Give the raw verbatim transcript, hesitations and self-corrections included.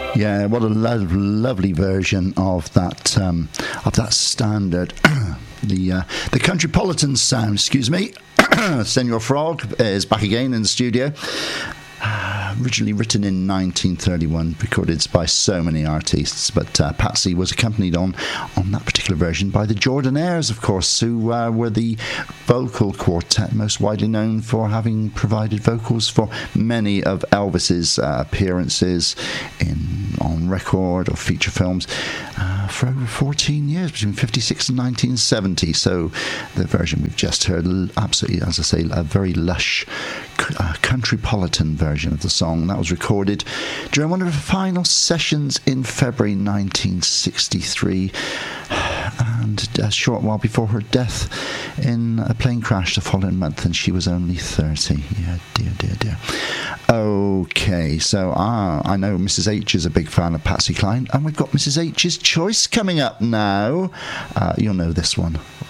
Yeah, what a lo- lovely version of that um, of that standard. the uh, the Countrypolitan sound. Excuse me. Senor Frog is back again in the studio. Uh, originally written in nineteen thirty-one, recorded by so many artists, but uh, Patsy was accompanied on on that particular version by the Jordanaires, of course, who uh, were the vocal quartet most widely known for having provided vocals for many of Elvis's uh, appearances in on record or feature films uh, for over fourteen years, between fifty-six and nineteen seventy. So the version we've just heard, absolutely, as I say, a very lush uh, countrypolitan version of the song. That was recorded during one of her final sessions in February nineteen sixty-three, and a short while before her death in a plane crash the following month, and she was only thirty. Yeah, dear, dear, dear. Okay, so ah, I know Missus H is a big fan of Patsy Cline, and we've got Missus H's Choice coming up now. Uh, you'll know this one.